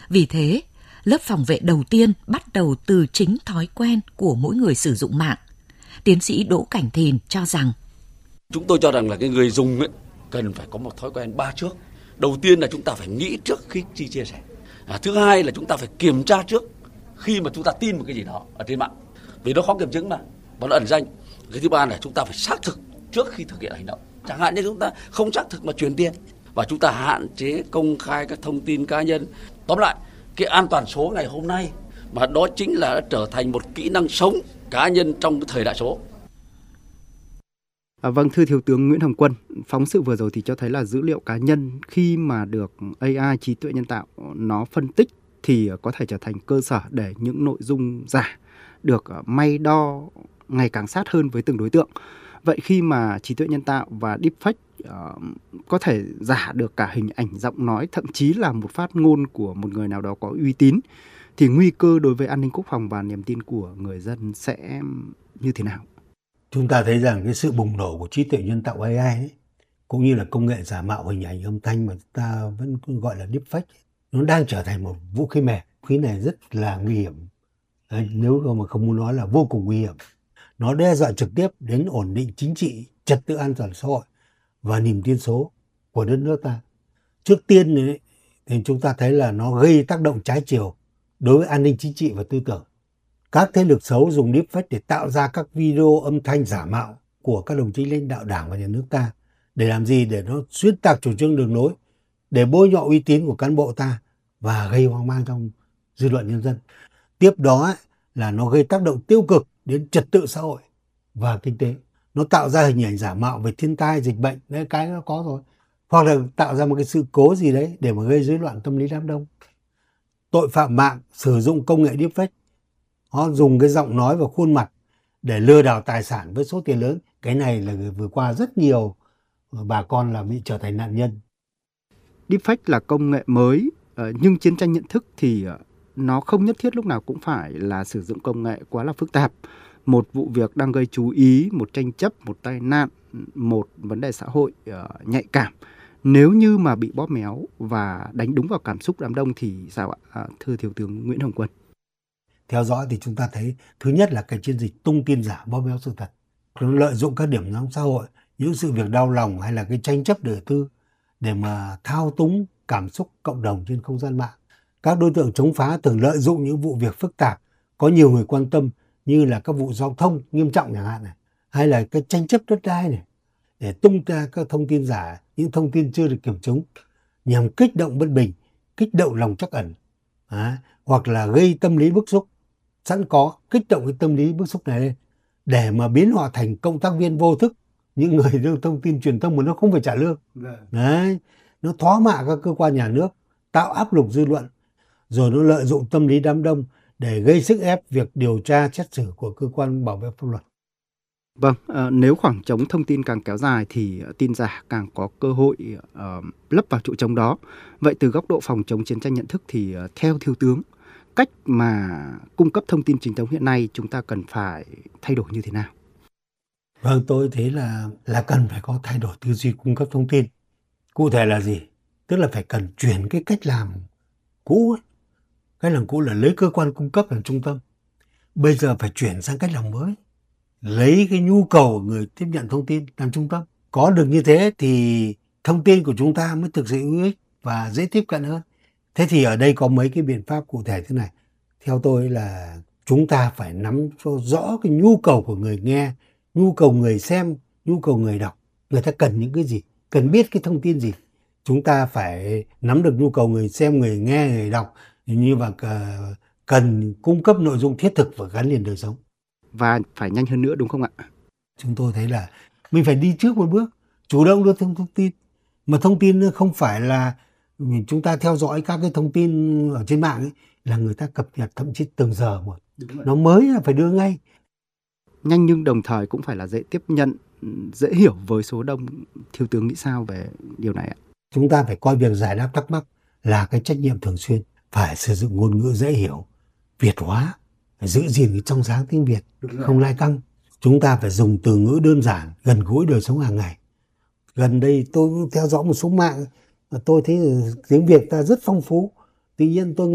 Vì thế, lớp phòng vệ đầu tiên bắt đầu từ chính thói quen của mỗi người sử dụng mạng. Tiến sĩ Đỗ Cảnh Thìn cho rằng chúng tôi cho rằng là cái người dùng ấy, cần phải có một thói quen 3 trước. Đầu tiên là chúng ta phải nghĩ trước khi chia sẻ. Thứ hai là chúng ta phải kiểm tra trước khi mà chúng ta tin một cái gì đó ở trên mạng. Vì nó khó kiểm chứng mà, và nó ẩn danh. Cái thứ ba là chúng ta phải xác thực trước khi thực hiện hành động. Chẳng hạn như chúng ta không xác thực mà chuyển tiền, và chúng ta hạn chế công khai các thông tin cá nhân. Tóm lại, cái an toàn số ngày hôm nay mà đó chính là đã trở thành một kỹ năng sống cá nhân trong cái thời đại số. Vâng, thưa Thiếu tướng Nguyễn Hồng Quân, phóng sự vừa rồi thì cho thấy là dữ liệu cá nhân khi mà được AI, trí tuệ nhân tạo, nó phân tích thì có thể trở thành cơ sở để những nội dung giả được may đo ngày càng sát hơn với từng đối tượng. Vậy khi mà trí tuệ nhân tạo và deepfake có thể giả được cả hình ảnh, giọng nói, thậm chí là một phát ngôn của một người nào đó có uy tín, thì nguy cơ đối với an ninh quốc phòng và niềm tin của người dân sẽ như thế nào? Chúng ta thấy rằng cái sự bùng nổ của trí tuệ nhân tạo AI ấy, cũng như là công nghệ giả mạo hình ảnh âm thanh mà ta vẫn gọi là deepfake, nó đang trở thành một vũ khí mềm. Vũ khí này rất là nguy hiểm. Nếu mà không muốn nói là vô cùng nguy hiểm. Nó đe dọa trực tiếp đến ổn định chính trị, trật tự an toàn xã hội và niềm tin số của đất nước ta. Trước tiên thì chúng ta thấy là nó gây tác động trái chiều đối với an ninh chính trị và tư tưởng. Các thế lực xấu dùng deepfake để tạo ra các video âm thanh giả mạo của các đồng chí lãnh đạo Đảng và Nhà nước ta. Để làm gì? Để nó xuyên tạc chủ trương đường lối, để bôi nhọ uy tín của cán bộ ta và gây hoang mang trong dư luận nhân dân. Tiếp đó là nó gây tác động tiêu cực đến trật tự xã hội và kinh tế. Nó tạo ra hình ảnh giả mạo về thiên tai, dịch bệnh, đấy cái nó có rồi. Hoặc là tạo ra một cái sự cố gì đấy để mà gây rối loạn tâm lý đám đông. Tội phạm mạng sử dụng công nghệ deepfake, họ dùng cái giọng nói và khuôn mặt để lừa đảo tài sản với số tiền lớn. Cái này là vừa qua rất nhiều bà con là bị trở thành nạn nhân. Deepfake là công nghệ mới, nhưng chiến tranh nhận thức thì nó không nhất thiết lúc nào cũng phải là sử dụng công nghệ quá là phức tạp. Một vụ việc đang gây chú ý, một tranh chấp, một tai nạn, một vấn đề xã hội nhạy cảm, nếu như mà bị bóp méo và đánh đúng vào cảm xúc đám đông thì sao ạ? Thưa Thiếu tướng Nguyễn Hồng Quân. Theo dõi thì chúng ta thấy thứ nhất là cái chiến dịch tung tin giả, bóp méo sự thật. Nó lợi dụng các điểm nóng xã hội, những sự việc đau lòng hay là cái tranh chấp đời tư để mà thao túng cảm xúc cộng đồng trên không gian mạng. Các đối tượng chống phá thường lợi dụng những vụ việc phức tạp có nhiều người quan tâm như là các vụ giao thông nghiêm trọng chẳng hạn này, hay là cái tranh chấp đất đai này, để tung ra các thông tin giả, những thông tin chưa được kiểm chứng nhằm kích động bất bình, kích động lòng trắc ẩn, hoặc là gây tâm lý bức xúc sẵn có, kích động cái tâm lý bức xúc này lên để mà biến họ thành cộng tác viên vô thức, những người đưa thông tin truyền thông mà nó không phải trả lương. Đấy, nó thóa mạ các cơ quan nhà nước, tạo áp lực dư luận, rồi nó lợi dụng tâm lý đám đông để gây sức ép việc điều tra xét xử của cơ quan bảo vệ pháp luật. Vâng, nếu khoảng trống thông tin càng kéo dài thì tin giả càng có cơ hội lấp vào chỗ trống đó. Vậy từ góc độ phòng chống chiến tranh nhận thức thì theo Thiếu tướng, cách mà cung cấp thông tin chính thống hiện nay chúng ta cần phải thay đổi như thế nào? Vâng, tôi thấy là cần phải có thay đổi tư duy cung cấp thông tin. Cụ thể là gì? Tức là phải cần chuyển cái cách làm cũ ấy. Cách làm cũ là lấy cơ quan cung cấp làm trung tâm. Bây giờ phải chuyển sang cách làm mới. Lấy cái nhu cầu của người tiếp nhận thông tin làm trung tâm. Có được như thế thì thông tin của chúng ta mới thực sự hữu ích và dễ tiếp cận hơn. Thế thì ở đây có mấy cái biện pháp cụ thể thế này. Theo tôi là chúng ta phải nắm cho rõ cái nhu cầu của người nghe, nhu cầu người xem, nhu cầu người đọc. Người ta cần những cái gì, cần biết cái thông tin gì. Chúng ta phải nắm được nhu cầu người xem, người nghe, người đọc, như mà cần cung cấp nội dung thiết thực và gắn liền đời sống. Và phải nhanh hơn nữa đúng không ạ? Chúng tôi thấy là mình phải đi trước một bước, chủ động đưa thông tin. Mà thông tin không phải là chúng ta theo dõi các cái thông tin ở trên mạng ấy, là người ta cập nhật thậm chí từng giờ một. Nó mới là phải đưa ngay. Nhanh nhưng đồng thời cũng phải là dễ tiếp nhận, dễ hiểu với số đông. Thiếu tướng nghĩ sao về điều này ạ? Chúng ta phải coi việc giải đáp thắc mắc là cái trách nhiệm thường xuyên. Phải sử dụng ngôn ngữ dễ hiểu, Việt hóa, phải giữ gìn cái trong sáng tiếng Việt, không lai căng. Chúng ta phải dùng từ ngữ đơn giản, gần gũi đời sống hàng ngày. Gần đây tôi theo dõi một số mạng, tôi thấy tiếng Việt ta rất phong phú. Tuy nhiên tôi